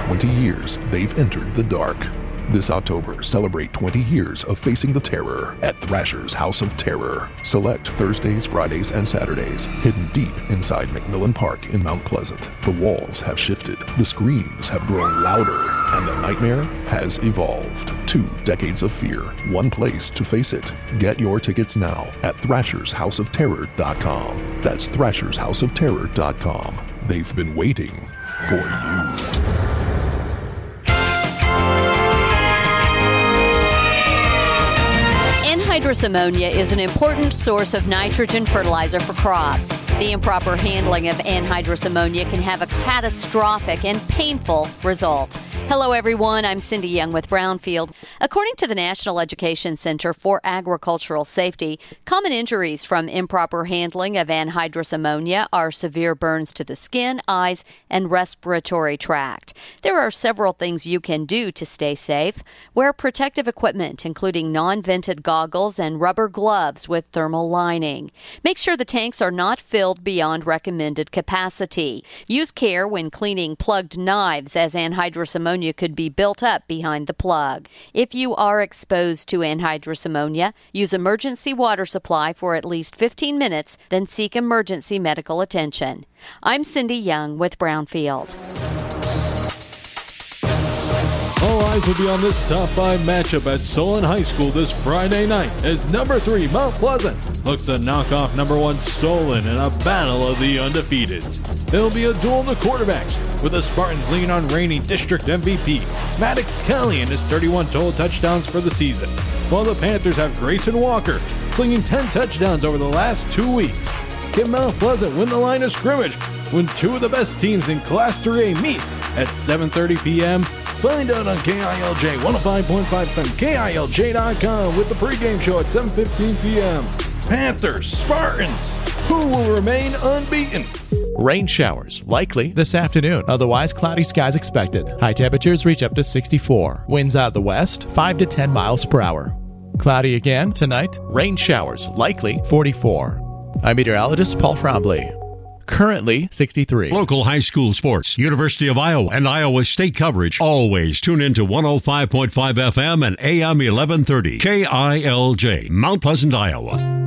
20 years they've entered the dark. This October, celebrate 20 years of facing the terror at Thrasher's House of Terror. Select Thursdays, Fridays, and Saturdays. Hidden deep inside McMillan Park in Mount Pleasant. The walls have shifted, the screams have grown louder, and the nightmare has evolved. 2 decades of fear, one place to face it. Get your tickets now at ThrashersHouseOfTerror.com. That's ThrashersHouseOfTerror.com. They've been waiting for you. Anhydrous ammonia is an important source of nitrogen fertilizer for crops. The improper handling of anhydrous ammonia can have a catastrophic and painful result. Hello, everyone. I'm Cindy Young with Brownfield. According to the National Education Center for Agricultural Safety, common injuries from improper handling of anhydrous ammonia are severe burns to the skin, eyes, and respiratory tract. There are several things you can do to stay safe. Wear protective equipment, including non-vented goggles and rubber gloves with thermal lining. Make sure the tanks are not filled beyond recommended capacity. Use care when cleaning plugged knives, as anhydrous ammonia could be built up behind the plug. If you are exposed to anhydrous ammonia, use emergency water supply for at least 15 minutes, then seek emergency medical attention. I'm Cindy Young with Brownfield. All eyes will be on this top 5 matchup at Solon High School this Friday night as number 3 Mount Pleasant looks to knock off number 1 Solon in a battle of the undefeateds. There'll be a duel in the quarterbacks with the Spartans leaning on reigning district MVP Maddox Kelly and his 31 total touchdowns for the season, while the Panthers have Grayson Walker slinging 10 touchdowns over the last 2 weeks. Can Mount Pleasant win the line of scrimmage when 2 of the best teams in Class 3A meet at 7:30 p.m.? Find out on KILJ 105.5 FM, KILJ.com with the pregame show at 7:15 p.m. Panthers, Spartans, who will remain unbeaten? Rain showers likely this afternoon. Otherwise, cloudy skies expected. High temperatures reach up to 64. Winds out of the west, 5 to 10 miles per hour. Cloudy again tonight. Rain showers likely 44. I'm meteorologist Paul Trombley. Currently 63. Local high school sports, University of Iowa and Iowa State coverage. Always tune in to 105.5 FM and AM 1130. KILJ, Mount Pleasant, Iowa.